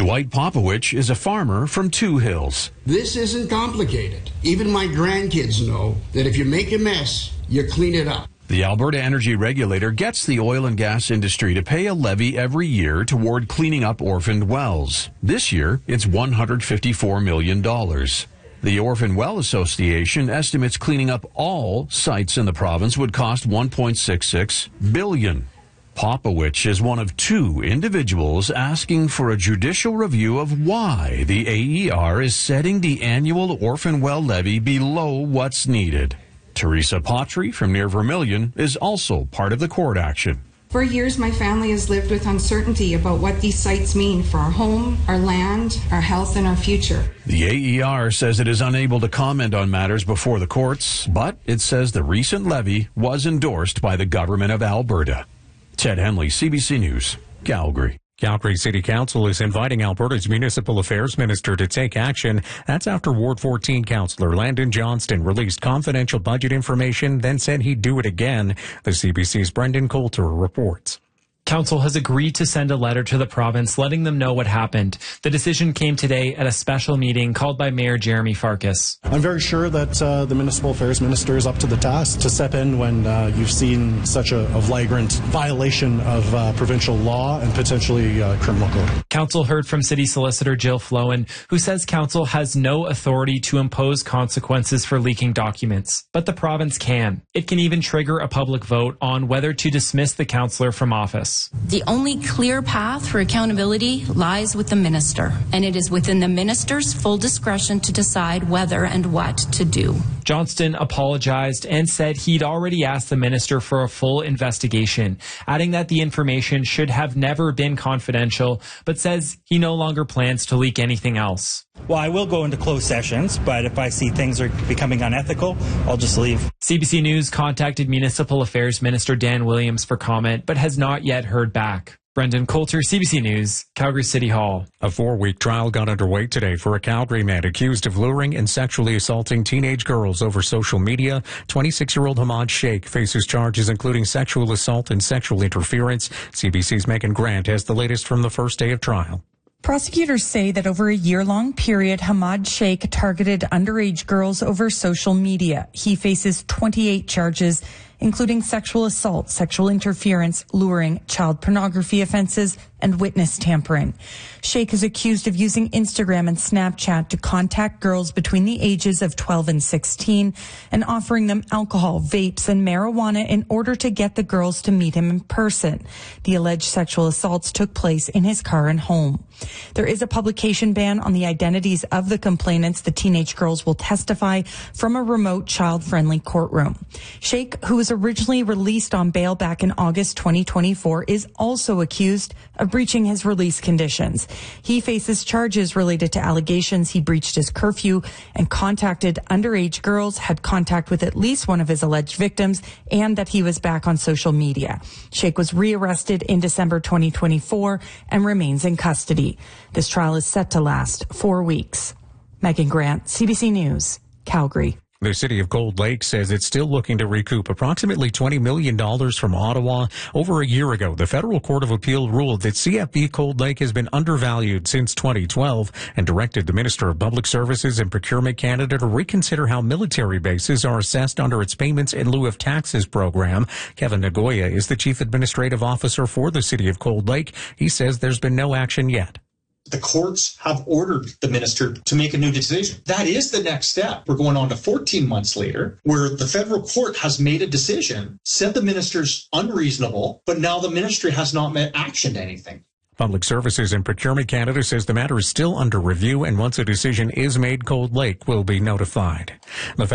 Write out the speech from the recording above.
Dwight Popowich is a farmer from Two Hills. This isn't complicated. Even my grandkids know that if you make a mess, you clean it up. The Alberta Energy Regulator gets the oil and gas industry to pay a levy every year toward cleaning up orphaned wells. This year, it's $154 million. The Orphan Well Association estimates cleaning up all sites in the province would cost $1.66 billion. Popowich is one of two individuals asking for a judicial review of why the AER is setting the annual orphan well levy below what's needed. Teresa Patry from near Vermilion is also part of the court action. For years, my family has lived with uncertainty about what these sites mean for our home, our land, our health, and our future. The AER says it is unable to comment on matters before the courts, but it says the recent levy was endorsed by the Government of Alberta. Ted Henley, CBC News, Calgary. Calgary City Council is inviting Alberta's Municipal Affairs Minister to take action. That's after Ward 14 Councillor Landon Johnston released confidential budget information, then said he'd do it again. The CBC's Brendan Coulter reports. Council has agreed to send a letter to the province letting them know what happened. The decision came today at a special meeting called by Mayor Jeremy Farkas. I'm very sure that the Municipal Affairs Minister is up to the task to step in when you've seen such a flagrant violation of provincial law and potentially criminal code. Council heard from City Solicitor Jill Flowen, who says Council has no authority to impose consequences for leaking documents, but the province can. It can even trigger a public vote on whether to dismiss the councillor from office. The only clear path for accountability lies with the minister, and it is within the minister's full discretion to decide whether and what to do. Johnston apologized and said he'd already asked the minister for a full investigation, adding that the information should have never been confidential, but says he no longer plans to leak anything else. Well, I will go into closed sessions, but if I see things are becoming unethical, I'll just leave. CBC News contacted Municipal Affairs Minister Dan Williams for comment, but has not yet heard back. Brendan Coulter, CBC News, Calgary City Hall. A 4-week trial got underway today for a Calgary man accused of luring and sexually assaulting teenage girls over social media. 26-year-old Hamad Sheikh faces charges including sexual assault and sexual interference. CBC's Megan Grant has the latest from the first day of trial. Prosecutors say that over a year-long period, Hamad Sheikh targeted underage girls over social media. He faces 28 charges, including sexual assault, sexual interference, luring, child pornography offenses, and witness tampering. Sheikh is accused of using Instagram and Snapchat to contact girls between the ages of 12 and 16 and offering them alcohol, vapes, and marijuana in order to get the girls to meet him in person. The alleged sexual assaults took place in his car and home. There is a publication ban on the identities of the complainants. The teenage girls will testify from a remote, child-friendly courtroom. Sheikh, who was originally released on bail back in August 2024, is also accused of breaching his release conditions. He faces charges related to allegations he breached his curfew and contacted underage girls, had contact with at least one of his alleged victims, and that he was back on social media. Sheikh was rearrested in December 2024 and remains in custody. This trial is set to last 4 weeks. Megan Grant, CBC News, Calgary. The city of Cold Lake says it's still looking to recoup approximately $20 million from Ottawa. Over a year ago, the Federal Court of Appeal ruled that CFB Cold Lake has been undervalued since 2012 and directed the Minister of Public Services and Procurement Canada to reconsider how military bases are assessed under its Payments in Lieu of Taxes program. Kevin Nagoya is the Chief Administrative Officer for the city of Cold Lake. He says there's been no action yet. The courts have ordered the minister to make a new decision. That is the next step. We're going on to 14 months later, where the federal court has made a decision, said the minister's unreasonable, but now the ministry has not actioned anything. Public Services and Procurement Canada says the matter is still under review, and once a decision is made, Cold Lake will be notified. The